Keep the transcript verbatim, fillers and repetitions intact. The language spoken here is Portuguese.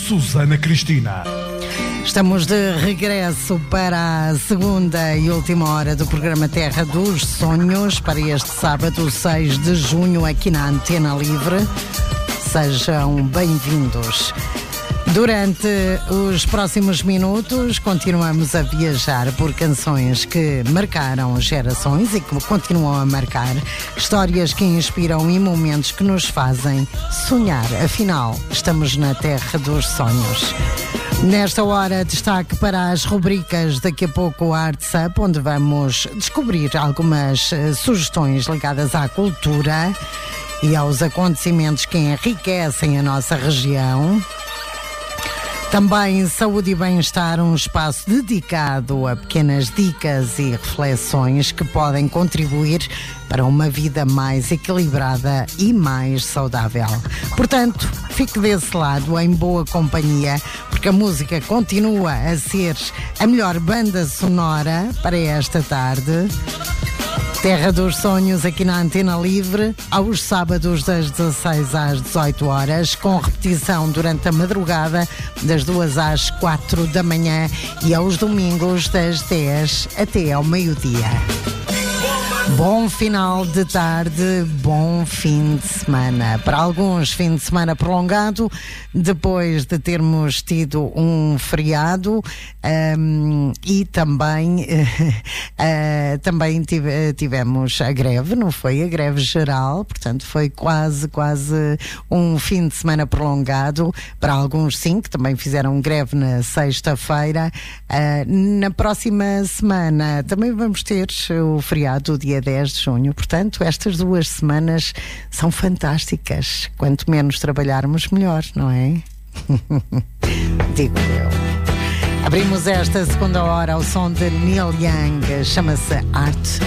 Susana Cristina. Estamos de regresso para a segunda e última hora do programa Terra dos Sonhos, para este sábado, seis de junho, aqui na Antena Livre. Sejam bem-vindos. Durante os próximos minutos, continuamos a viajar por canções que marcaram gerações e que continuam a marcar, histórias que inspiram e momentos que nos fazem sonhar. Afinal, estamos na Terra dos Sonhos. Nesta hora, destaque para as rubricas, daqui a pouco o Arts Up, onde vamos descobrir algumas uh, sugestões ligadas à cultura e aos acontecimentos que enriquecem a nossa região. Também saúde e bem-estar, um espaço dedicado a pequenas dicas e reflexões que podem contribuir para uma vida mais equilibrada e mais saudável. Portanto, fique desse lado em boa companhia, porque a música continua a ser a melhor banda sonora para esta tarde. Terra dos Sonhos aqui na Antena Livre, aos sábados das dezasseis às dezoito horas, com repetição durante a madrugada das duas às quatro da manhã e aos domingos das dez até ao meio-dia. Bom final de tarde, bom fim de semana. Para alguns, fim de semana prolongado, depois de termos tido um feriado um, e também, uh, também tive, tivemos a greve, não foi? A greve geral, portanto foi quase, quase um fim de semana prolongado. Para alguns, sim, que também fizeram greve na sexta-feira. Uh, na próxima semana também vamos ter o feriado, dia dez de junho, portanto estas duas semanas são fantásticas. Quanto menos trabalharmos, melhor, não é? Digo eu. Abrimos esta segunda hora ao som de Neil Young, chama-se Art